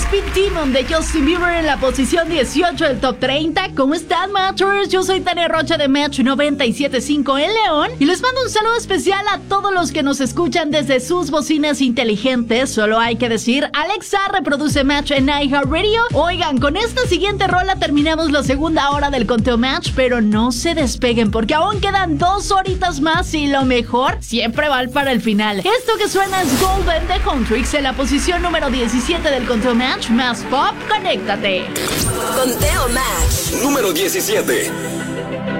Speed Demon de Justin Bieber en la posición 18 del Top 30. ¿Cómo están, Matchers? Yo soy Tania Rocha de Match 97.5 en León y les mando un saludo especial a todos los que nos escuchan desde sus bocinas inteligentes. Solo hay que decir, Alexa, reproduce Match en iHeartRadio. Oigan, con esta siguiente rola terminamos la segunda hora del conteo Match, pero no se despeguen porque aún quedan 2 horitas más y lo mejor siempre va para el final. Esto que suena es Golden de Huntrix en la posición número 17 del conteo Match. Más pop, conéctate. Conteo Match número 17.